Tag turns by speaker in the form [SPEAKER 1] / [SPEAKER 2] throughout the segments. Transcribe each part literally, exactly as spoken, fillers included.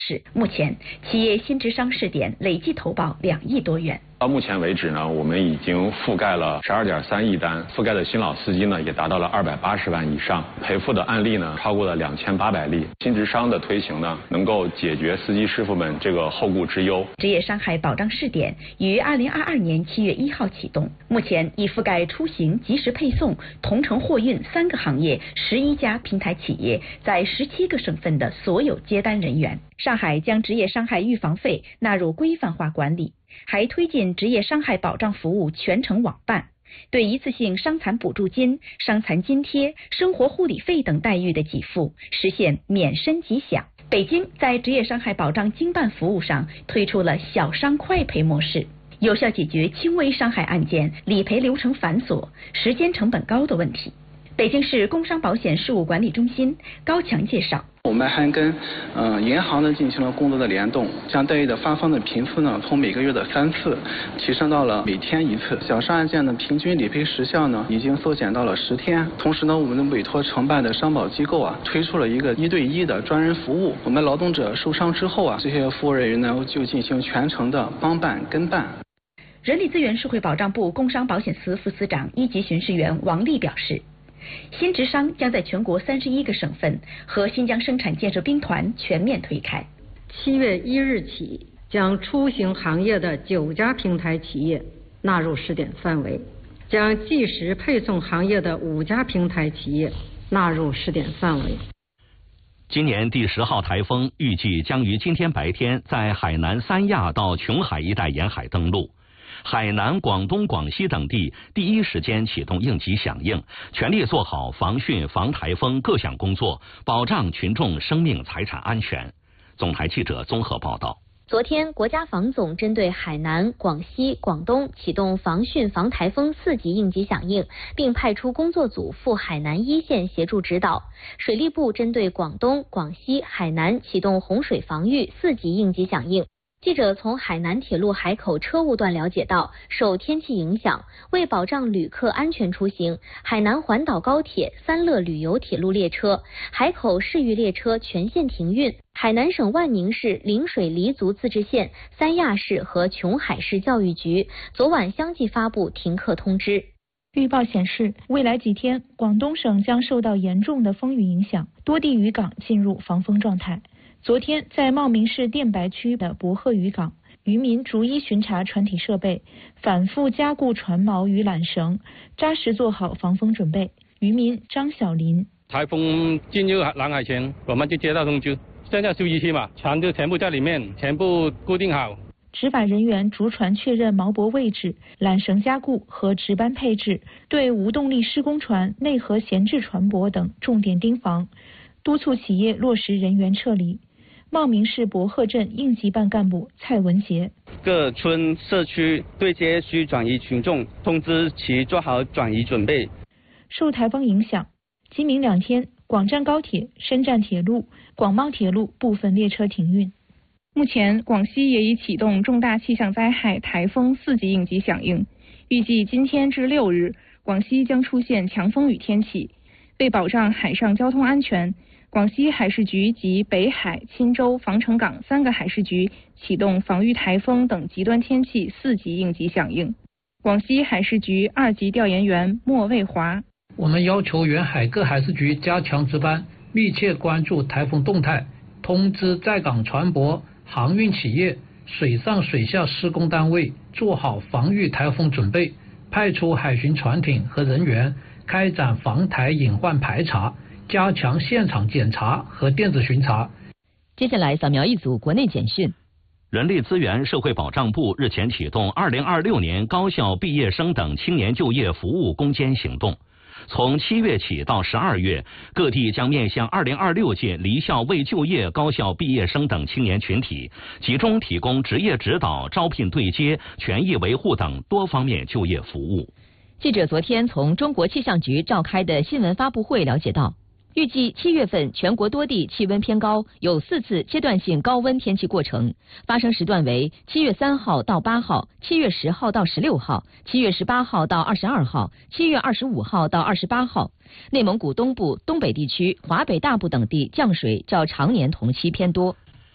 [SPEAKER 1] 是目前企业新职商试点累计投保两亿多元。
[SPEAKER 2] 到目前为止呢，我们已经覆盖了十二点三亿单，覆盖的新老司机呢也达到了二百八十万以上，赔付的案例呢超过了两千八百例。新职商的推行呢，能够解决司机师傅们这个后顾之忧。
[SPEAKER 1] 职业伤害保障试点于二零二二年七月一号启动，目前已覆盖出行、即时配送、同城货运三个行业十一家平台企业，在十七个省份的所有接单人员。上海将职业伤害预防费纳入规范化管理，还推进职业伤害保障服务全程网办，对一次性伤残补助金、伤残津贴、生活护理费等待遇的给付实现免申即享。北京在职业伤害保障经办服务上推出了小伤快赔模式，有效解决轻微伤害案件理赔流程繁琐、时间成本高的问题。北京市工伤保险事务管理中心高强介绍，
[SPEAKER 3] 我们还跟嗯、呃、银行呢进行了工作的联动，将待遇的发放的频次呢从每个月的三次提升到了每天一次，小伤案件的平均理赔时效呢已经缩减到了十天。同时呢，我们的委托承办的商保机构啊推出了一个一对一的专人服务，我们劳动者受伤之后啊，这些服务人员呢就进行全程的帮办跟办。
[SPEAKER 1] 人力资源社会保障部工伤保险司副司长一级巡视员王丽表示，新职商将在全国三十一个省份和新疆生产建设兵团全面推开。
[SPEAKER 4] 七月一日起，将出行行业的九家平台企业纳入试点范围，将即时配送行业的五家平台企业纳入试点范围。
[SPEAKER 5] 今年第十号台风预计将于今天白天在海南三亚到琼海一带沿海登陆。海南、广东、广西等地第一时间启动应急响应，全力做好防汛、防台风各项工作，保障群众生命财产安全。总台记者综合报道。
[SPEAKER 6] 昨天，国家防总针对海南、广西、广东启动防汛、防台风四级应急响应，并派出工作组赴海南一线协助指导。水利部针对广东、广西、海南启动洪水防御四级应急响应。记者从海南铁路海口车务段了解到，受天气影响，为保障旅客安全出行，海南环岛高铁、三乐旅游铁路列车、海口市域列车全线停运。海南省万宁市陵水黎族自治县、三亚市和琼海市教育局昨晚相继发布停课通知。
[SPEAKER 7] 预报显示，未来几天，广东省将受到严重的风雨影响，多地渔港进入防风状态。昨天，在茂名市电白区的博鹤渔港，渔民逐一巡查船体设备，反复加固船锚与缆绳，扎实做好防风准备。渔民张小林：
[SPEAKER 8] 台风进入南海前，我们就接到通知，现在休渔期嘛，船就全部在里面，全部固定好。
[SPEAKER 7] 执法人员逐船确认锚泊位置、缆绳加固和值班配置，对无动力施工船、内河闲置船舶等重点盯防，督促企业落实人员撤离。茂名市博鹤镇应急办干部蔡文杰：
[SPEAKER 9] 各村社区对接需转移群众，通知其做好转移准备。
[SPEAKER 7] 受台风影响，今明两天，广湛高铁、深湛铁路、广茂铁路部分列车停运。
[SPEAKER 10] 目前，广西也已启动重大气象灾害台风四级应急响应，预计今天至六日，广西将出现强风雨天气。为保障海上交通安全，广西海事局及北海、钦州、防城港三个海事局启动防御台风等极端天气四级应急响应。广西海事局二级调研员莫卫华：
[SPEAKER 11] 我们要求沿海各海事局加强值班，密切关注台风动态，通知在港船舶、航运企业、水上水下施工单位做好防御台风准备，派出海巡船艇和人员开展防台隐患排查，加强现场检查和电子巡查。
[SPEAKER 12] 接下来扫描一组国内简讯。
[SPEAKER 5] 人力资源社会保障部日前启动二零二六年高校毕业生等青年就业服务攻坚行动。从七月起到十二月，各地将面向二零二六届离校未就业高校毕业生等青年群体，集中提供职业指导、招聘对接、权益维护等多方面就业服务。
[SPEAKER 12] 记者昨天从中国气象局召开的新闻发布会了解到，预计七月份全国多地气温偏高，有四次阶段性高温天气过程，发生时段为七月三号到八号、七月十号到十六号、七月十八号到二十二号、七月二十五号到二十八号。内蒙古东部、东北地区、华北大部等地降水较常年同期偏多。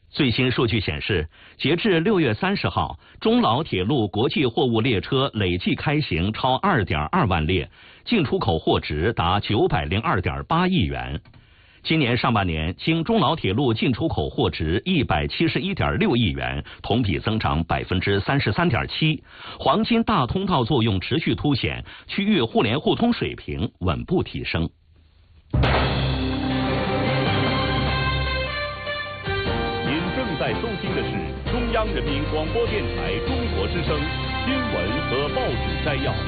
[SPEAKER 5] 最新数据显示，截至六月三十号，中老铁路国际货物列车累计开行超 二点二万列，进出口货值达九百零二点八亿元。今年上半年，经中老铁路进出口货值一百七十一点六亿元，同比增长百分之三十三点七。黄金大通道作用持续凸显，区域互联互通水平稳步提升。
[SPEAKER 13] 在收听的是中央人民广播电台中国之声新闻和报纸摘要。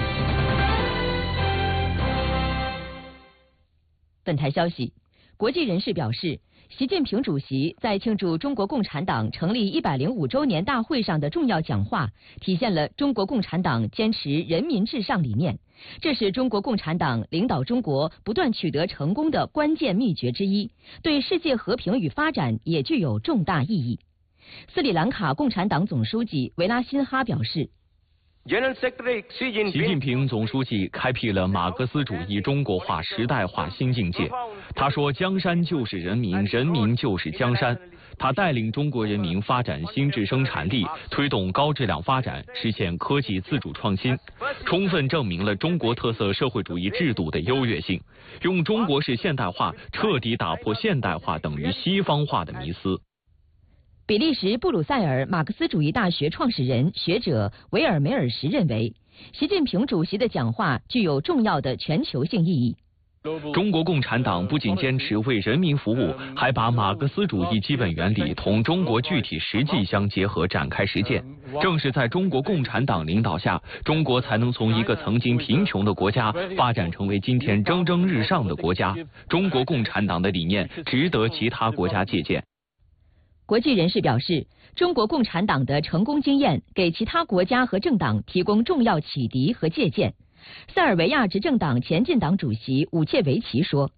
[SPEAKER 12] 本台消息，国际人士表示，习近平主席在庆祝中国共产党成立一百零五周年大会上的重要讲话，体现了中国共产党坚持人民至上理念，这是中国共产党领导中国不断取得成功的关键秘诀之一，对世界和平与发展也具有重大意义。斯里兰卡共产党总书记维拉辛哈表示，
[SPEAKER 14] 习近平总书记开辟了马克思主义中国化时代化新境界。他说，江山就是人民，人民就是江山。他带领中国人民发展新质生产力，推动高质量发展，实现科技自主创新，充分证明了中国特色社会主义制度的优越性，用中国式现代化彻底打破现代化等于西方化的迷思。
[SPEAKER 12] 比利时布鲁塞尔马克思主义大学创始人学者维尔梅尔什认为，习近平主席的讲话具有重要的全球性意义。
[SPEAKER 14] 中国共产党不仅坚持为人民服务，还把马克思主义基本原理同中国具体实际相结合展开实践。正是在中国共产党领导下，中国才能从一个曾经贫穷的国家发展成为今天蒸蒸日上的国家。中国共产党的理念值得其他国家借鉴。
[SPEAKER 12] 国际人士表示，中国共产党的成功经验给其他国家和政党提供重要启迪和借鉴。塞尔维亚执政党前进党主席武切维奇说，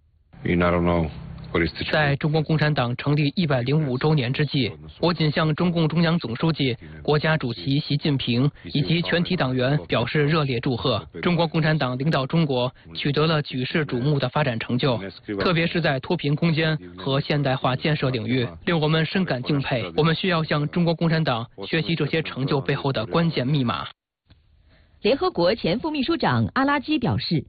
[SPEAKER 15] 在中国共产党成立一百零五周年之际，我谨向中共中央总书记、国家主席习近平以及全体党员表示热烈祝贺。中国共产党领导中国取得了举世瞩目的发展成就，特别是在脱贫攻坚和现代化建设领域，令我们深感敬佩。我们需要向中国共产党学习这些成就背后的关键密码。
[SPEAKER 12] 联合国前副秘书长阿拉基表示，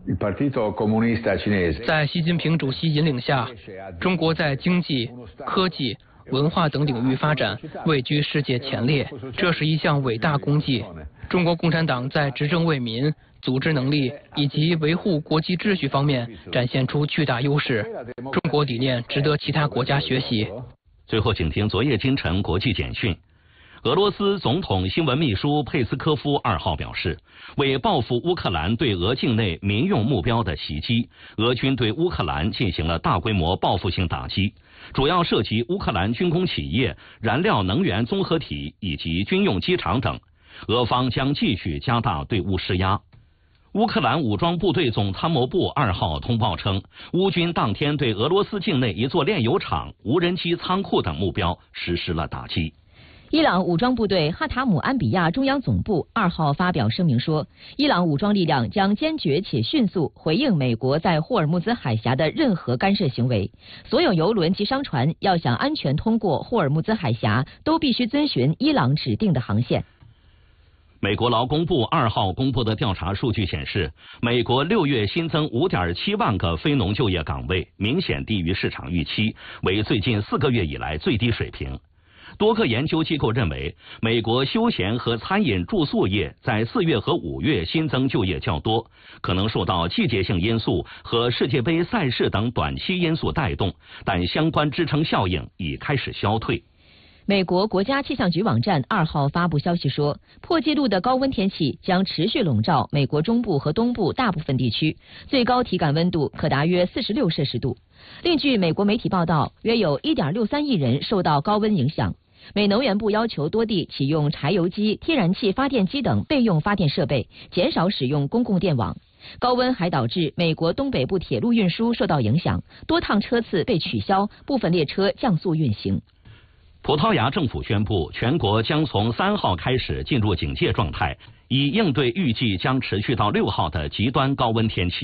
[SPEAKER 15] 在习近平主席引领下，中国在经济、科技、文化等领域发展位居世界前列，这是一项伟大功绩。中国共产党在执政为民、组织能力以及维护国际秩序方面展现出巨大优势，中国理念值得其他国家学习。
[SPEAKER 5] 最后，请听昨夜今晨国际简讯。俄罗斯总统新闻秘书佩斯科夫二号表示，为报复乌克兰对俄境内民用目标的袭击，俄军对乌克兰进行了大规模报复性打击，主要涉及乌克兰军工企业、燃料能源综合体以及军用机场等。俄方将继续加大对乌施压。乌克兰武装部队总参谋部二号通报称，乌军当天对俄罗斯境内一座炼油厂、无人机仓库等目标实施了打击。
[SPEAKER 12] 伊朗武装部队哈塔姆安比亚中央总部二号发表声明说，伊朗武装力量将坚决且迅速回应美国在霍尔木兹海峡的任何干涉行为。所有油轮及商船要想安全通过霍尔木兹海峡，都必须遵循伊朗指定的航线。
[SPEAKER 5] 美国劳工部二号公布的调查数据显示，美国六月新增 五点七万个非农就业岗位，明显低于市场预期，为最近四个月以来最低水平。多个研究机构认为，美国休闲和餐饮住宿业在四月和五月新增就业较多，可能受到季节性因素和世界杯赛事等短期因素带动，但相关支撑效应已开始消退。
[SPEAKER 12] 美国国家气象局网站二号发布消息说，破纪录的高温天气将持续笼罩美国中部和东部大部分地区，最高体感温度可达约四十六摄氏度。另据美国媒体报道，约有 一点六三亿人受到高温影响。美能源部要求多地启用柴油机、天然气发电机等备用发电设备，减少使用公共电网。高温还导致美国东北部铁路运输受到影响，多趟车次被取消，部分列车降速运行。
[SPEAKER 5] 葡萄牙政府宣布，全国将从三号开始进入警戒状态，以应对预计将持续到六号的极端高温天气。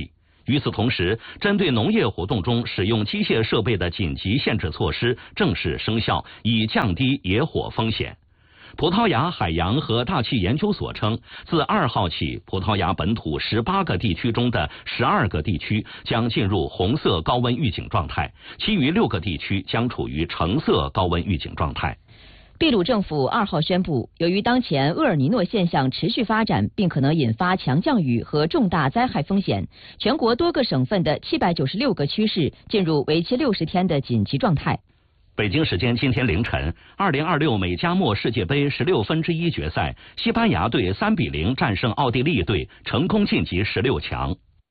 [SPEAKER 5] 与此同时，针对农业活动中使用机械设备的紧急限制措施正式生效，以降低野火风险。葡萄牙海洋和大气研究所称，自二号起，葡萄牙本土十八个地区中的十二个地区将进入红色高温预警状态，其余六个地区将处于橙色高温预警状态。
[SPEAKER 12] 秘鲁政府二号宣布，由于当前厄尔尼诺现象持续发展，并可能引发强降雨和重大灾害风险，全国多个省份的七百九十六个区市进入为期六十天的紧急状态。
[SPEAKER 5] 北京时间今天凌晨，二零二六美加墨世界杯十六分之一决赛，西班牙队三比零战胜奥地利队，成功晋级十六强。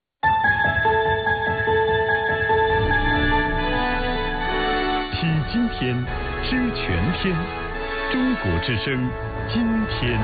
[SPEAKER 13] 体今天，知全天，中国之声，今天。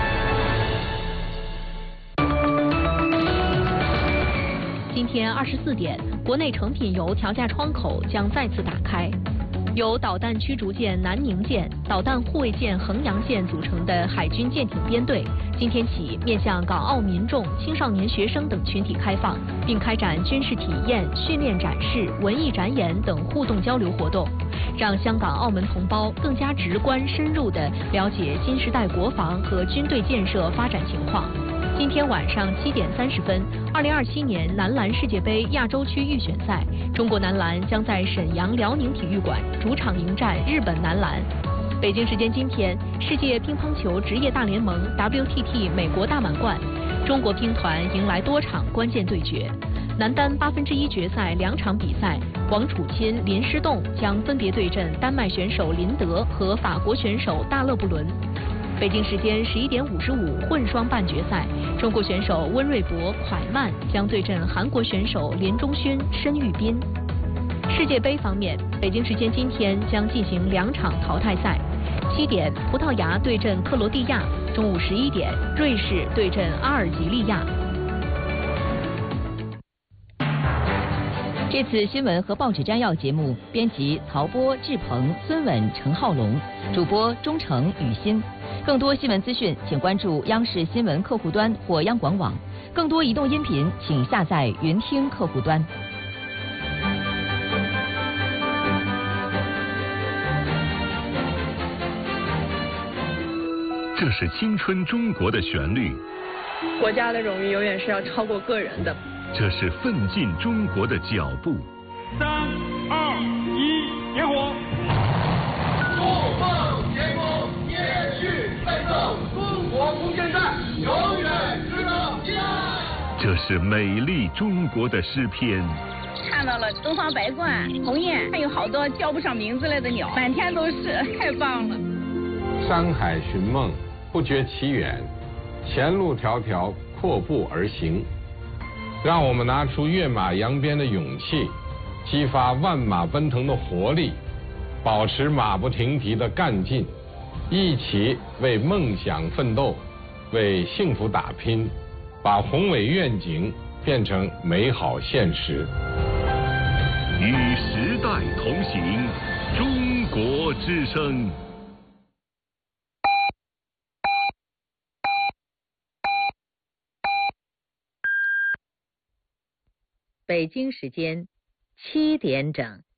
[SPEAKER 6] 今天二十四点，国内成品油调价窗口将再次打开。由导弹驱逐舰南宁舰、导弹护卫舰衡阳舰组成的海军舰艇编队，今天起面向港澳民众、青少年学生等群体开放，并开展军事体验、训练展示、文艺展演等互动交流活动，让香港、澳门同胞更加直观、深入地了解新时代国防和军队建设发展情况。今天晚上七点三十分，二零二七年男篮世界杯亚洲区预选赛，中国男篮将在沈阳辽宁体育馆主场迎战日本男篮。北京时间今天，世界乒乓球职业大联盟 W T T 美国大满贯，中国乒团迎来多场关键对决。男单八分之一决赛两场比赛，王楚钦、林诗栋将分别对阵丹麦选手林德和法国选手大勒布伦。北京时间十一点五十五混双半决赛，中国选手温瑞博、蒯曼将对阵韩国选手连中勋、申玉彬。世界杯方面，北京时间今天将进行两场淘汰赛，七点葡萄牙对阵克罗地亚，中午十一点瑞士对阵阿尔及利亚。
[SPEAKER 12] 这次新闻和报纸摘要节目，编辑曹波、志鹏、孙稳、陈浩龙，主播钟诚、雨欣。更多新闻资讯，请关注央视新闻客户端或央广网。更多移动音频，请下载云听客户端。
[SPEAKER 13] 这是青春中国的旋律，
[SPEAKER 16] 国家的荣誉永远是要超过个人的。
[SPEAKER 13] 这是奋进中国的脚步。
[SPEAKER 17] 三二一，点火！筑梦天空，延续奋斗，中国空间站永远值得纪念。
[SPEAKER 13] 这是美丽中国的诗篇。
[SPEAKER 18] 看到了东方白鹳、鸿雁，还有好多叫不上名字来的鸟，满天都是，太棒了。
[SPEAKER 19] 山海寻梦，不觉其远，前路迢迢，阔步而行。让我们拿出跃马扬鞭的勇气，激发万马奔腾的活力，保持马不停蹄的干劲，一起为梦想奋斗，为幸福打拼，把宏伟愿景变成美好现实。
[SPEAKER 13] 与时代同行，中国之声。
[SPEAKER 20] 北京时间七点整。